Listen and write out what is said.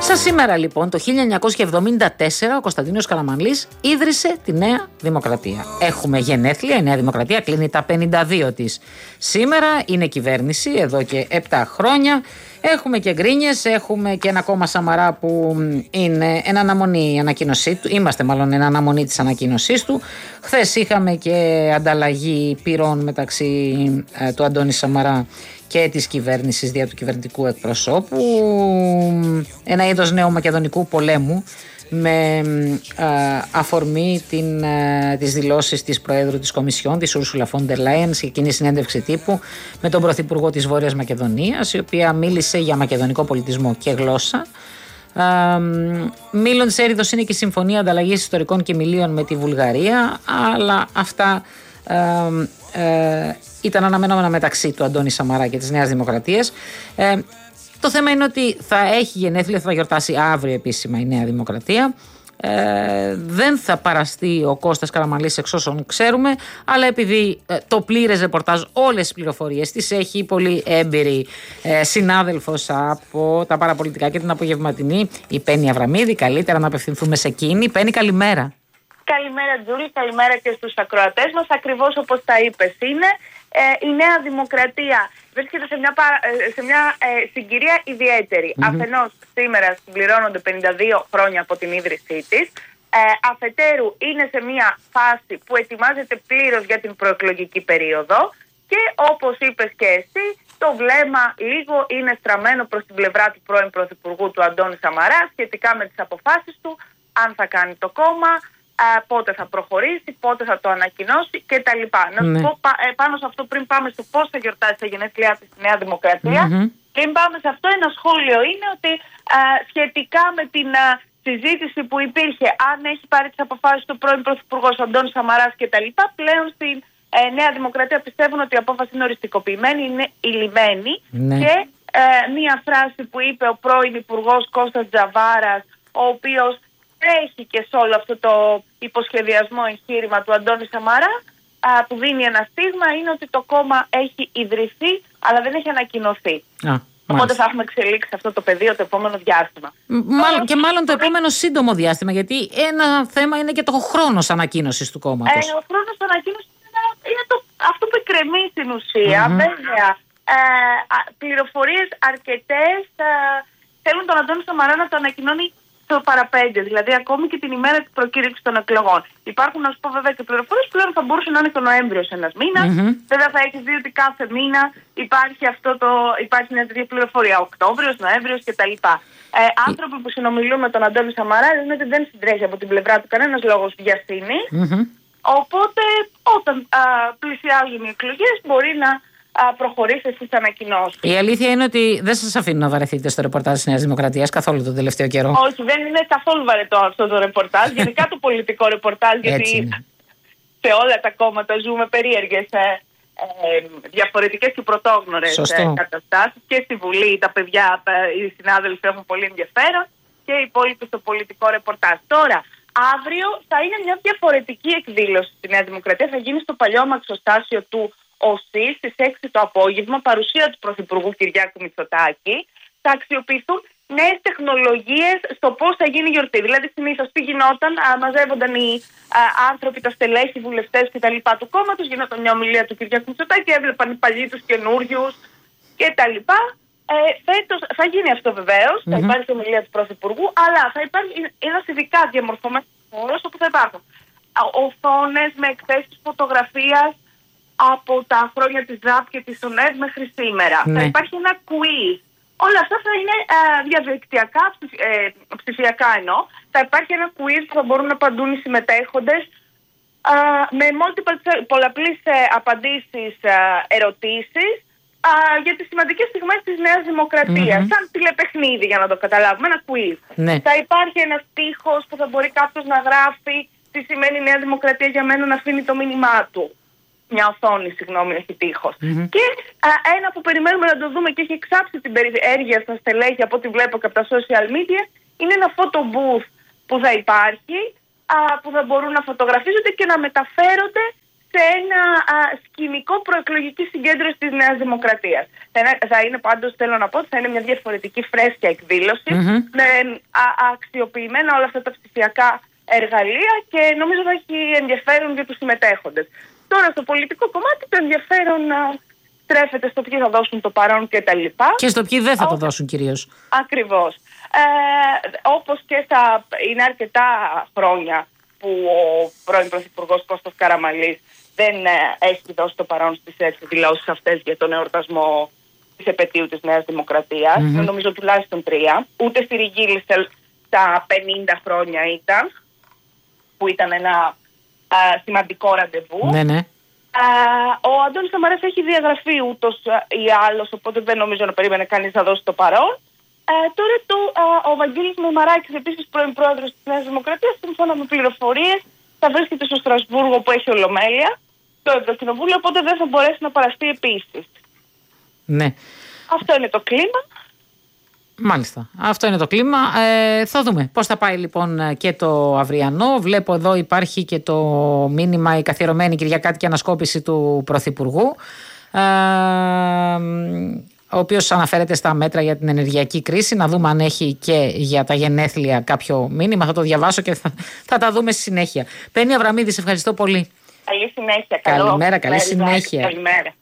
Σαν σήμερα λοιπόν το 1974 ο Κωνσταντίνος Καραμανλής ίδρυσε τη Νέα Δημοκρατία. Έχουμε γενέθλια, η Νέα Δημοκρατία κλείνει τα 52 της. Σήμερα είναι κυβέρνηση εδώ και 7 χρόνια. Έχουμε και γκρίνιες, έχουμε και ένα κόμμα Σαμαρά που είναι εν αναμονή η ανακοίνωσή του. Είμαστε μάλλον εν αναμονή της ανακοίνωσής του. Χθες είχαμε και ανταλλαγή πυρών μεταξύ του Αντώνη Σαμαρά και της κυβέρνησης δια του κυβερνητικού εκπροσώπου, ένα είδος νεομακεδονικού πολέμου με αφορμή τις δηλώσεις της Προέδρου της Κομισιόν, της Ursula von der Leyen, σε κοινή συνέντευξη τύπου με τον Πρωθυπουργό της Βόρειας Μακεδονίας, η οποία μίλησε για μακεδονικό πολιτισμό και γλώσσα. Μήλον της έρηδος είναι και η Συμφωνία Ανταλλαγής Ιστορικών Κειμηλίων με τη Βουλγαρία, αλλά αυτά ήταν αναμενόμενα μεταξύ του Αντώνη Σαμαρά και της Νέας Δημοκρατίας. Το θέμα είναι ότι θα έχει γενέθλια, θα γιορτάσει αύριο επίσημα η Νέα Δημοκρατία. Δεν θα παραστεί ο Κώστας Καραμανλής εξ όσων ξέρουμε, αλλά επειδή το πλήρες ρεπορτάζ, όλες τις πληροφορίες τις έχει πολύ έμπειρη συνάδελφος από τα παραπολιτικά και την απογευματινή, η Πέννη Αβραμίδη. Καλύτερα να απευθυνθούμε σε εκείνη. Πέννη, καλημέρα. Καλημέρα Τζούλη, καλημέρα και στους ακροατές μας. Ακριβώς όπως τα είπες είναι, η Νέα Δημοκρατία βρίσκεται σε μια συγκυρία ιδιαίτερη. Αφενός σήμερα συμπληρώνονται 52 χρόνια από την ίδρυσή της. Αφετέρου είναι σε μια φάση που ετοιμάζεται πλήρως για την προεκλογική περίοδο και όπως είπες και εσύ, το βλέμμα λίγο είναι στραμμένο προς την πλευρά του πρώην Πρωθυπουργού του Αντώνη Σαμαρά σχετικά με τις αποφάσεις του, αν θα κάνει το κόμμα, πότε θα προχωρήσει, πότε θα το ανακοινώσει κτλ. Να σου πω πάνω σε αυτό, πριν πάμε στο πώς θα γιορτάσει τα γενέθλιά της στη Νέα Δημοκρατία, πριν πάμε σε αυτό, ένα σχόλιο είναι ότι σχετικά με την συζήτηση που υπήρχε, αν έχει πάρει τις αποφάσεις του πρώην Πρωθυπουργός Αντώνης Σαμαράς κτλ., πλέον στην Νέα Δημοκρατία πιστεύουν ότι η απόφαση είναι οριστικοποιημένη, είναι ηλυμένη. Και μία φράση που είπε ο πρώην Υπουργός Κώστας Τζαβάρας, ο οποίος έχει και σε όλο αυτό το υποσχεδιασμό εγχείρημα του Αντώνη Σαμαρά, που δίνει ένα στίγμα, είναι ότι το κόμμα έχει ιδρυθεί αλλά δεν έχει ανακοινωθεί. Οπότε θα έχουμε εξελίξει αυτό το πεδίο το επόμενο διάστημα. Και μάλλον το επόμενο σύντομο διάστημα, γιατί ένα θέμα είναι και το χρόνος ανακοίνωσης του κόμματος. Ο χρόνος ανακοίνωσης είναι αυτό που εκκρεμεί στην ουσία. Βέβαια, πληροφορίες αρκετές θέλουν τον Αντώνη Σαμαρά να το ανακοινώνει το παραπέντε, δηλαδή ακόμη και την ημέρα της προκήρυξης των εκλογών. Υπάρχουν, να σου πω βέβαια, και πληροφορίες που λένε θα μπορούσε να είναι και ο Νοέμβριος ένας μήνας. Βέβαια θα έχεις δει ότι κάθε μήνα υπάρχει μια τέτοια πληροφορία. Οκτώβριος, Νοέμβριος κτλ. Άνθρωποι που συνομιλούν με τον Αντώνη Σαμαρά λένε ότι δεν συντρέχει από την πλευρά του κανένας λόγος βιασύνης. Οπότε όταν πλησιάζουν οι εκλογές μπορεί να προχωρήσει στις ανακοινώσεις. Η αλήθεια είναι ότι δεν σας αφήνω να βαρεθείτε στο ρεπορτάζ της Νέας Δημοκρατίας καθόλου τον τελευταίο καιρό. Όχι, δεν είναι καθόλου βαρετό αυτό το ρεπορτάζ. Γενικά το πολιτικό ρεπορτάζ, γιατί σε όλα τα κόμματα ζούμε περίεργες, διαφορετικές και πρωτόγνωρες καταστάσεις. Και στη Βουλή τα παιδιά, οι συνάδελφοι έχουν πολύ ενδιαφέρον και οι υπόλοιποι στο πολιτικό ρεπορτάζ. Τώρα, αύριο θα είναι μια διαφορετική εκδήλωση στη Νέα Δημοκρατία. Θα γίνει στο παλιό αμαξοστάσιο του ΟΣΥ στις 6 το απόγευμα, παρουσία του Πρωθυπουργού Κυριάκου Μητσοτάκη. Θα αξιοποιηθούν νέες τεχνολογίες στο πώς θα γίνει η γιορτή. Δηλαδή, συνήθως τι γινόταν, μαζεύονταν οι άνθρωποι, τα στελέχη, οι βουλευτές κτλ. Του κόμματος, γινόταν μια ομιλία του Κυριάκου Μητσοτάκη, έβλεπαν οι παλιοί τους καινούριους κτλ. Φέτος θα γίνει αυτό βεβαίως, θα υπάρχει ομιλία του Πρωθυπουργού, αλλά θα υπάρχει ένας ειδικά διαμορφωμένος χώρος όπου θα υπάρχουν οθόνες με εκθέσεις φωτογραφίας από τα χρόνια της ΔΑΠ και της ΟΝΕΔ μέχρι σήμερα. Θα υπάρχει ένα quiz. Όλα αυτά θα είναι διαδικτυακά, ψηφιακά εννοώ. Θα υπάρχει ένα quiz που θα μπορούν να απαντούν οι συμμετέχοντες με πολλαπλής απαντήσεις, ερωτήσεις για τις σημαντικές στιγμές της Νέας Δημοκρατίας. Σαν τηλεπαιχνίδι, για να το καταλάβουμε, ένα quiz. Θα υπάρχει ένας τοίχος που θα μπορεί κάποιος να γράφει τι σημαίνει Νέα Δημοκρατία για μένα, να αφήνει το μήνυμά του. Μια οθόνη, συγγνώμη, έχει τείχος. Και ένα που περιμένουμε να το δούμε και έχει εξάψει την περιέργεια στα στελέχη από ό,τι βλέπω και από τα social media, είναι ένα photo booth που θα υπάρχει, που θα μπορούν να φωτογραφίζονται και να μεταφέρονται σε ένα σκηνικό προεκλογική συγκέντρωση της Νέας Δημοκρατίας. Θα είναι πάντως, θέλω να πω, θα είναι μια διαφορετική φρέσκια εκδήλωση με αξιοποιημένα όλα αυτά τα ψηφιακά εργαλεία και νομίζω θα έχει ενδιαφέρον για τους συμμετέχοντες. Τώρα στο πολιτικό κομμάτι το ενδιαφέρον στρέφεται στο ποιοι θα δώσουν το παρόν και τα λοιπά. Και στο ποιοι δεν θα το δώσουν κυρίως. Ακριβώς. Όπως και είναι αρκετά χρόνια που ο πρώην Πρωθυπουργός Κώστας Καραμανλής δεν έχει δώσει το παρόν στις εκδηλώσεις αυτές για τον εορτασμό της επετείου της Νέας Δημοκρατίας. Νομίζω τουλάχιστον 3. Ούτε στη Ριγίλισελ τα 50 χρόνια ήταν, που ήταν ένα σημαντικό ραντεβού. Ναι. Ο Αντώνης Σαμαράς έχει διαγραφεί ούτως ή άλλως, οπότε δεν νομίζω να περίμενε κανείς να δώσει το παρόν. Τώρα ο Βαγγέλης Μεμαράκης, επίσης πρώην πρόεδρος της Νέας Δημοκρατίας, σύμφωνα με πληροφορίες, θα βρίσκεται στο Στρασβούργο που έχει ολομέλεια, το Ευρωκοινοβούλιο, οπότε δεν θα μπορέσει να παραστεί επίσης. Ναι. Αυτό είναι το κλίμα. Μάλιστα. Αυτό είναι το κλίμα. Θα δούμε πώς θα πάει λοιπόν και το αυριανό. Βλέπω εδώ υπάρχει και το μήνυμα, η καθιερωμένη Κυριακάτικη ανασκόπηση του Πρωθυπουργού, ο οποίος αναφέρεται στα μέτρα για την ενεργειακή κρίση. Να δούμε αν έχει και για τα γενέθλια κάποιο μήνυμα. Θα το διαβάσω και θα τα δούμε στη συνέχεια. Πέννη Αβραμίδη, σε ευχαριστώ πολύ. Καλή συνέχεια. Καλημέρα, καλή συνέχεια. Καλημέρα.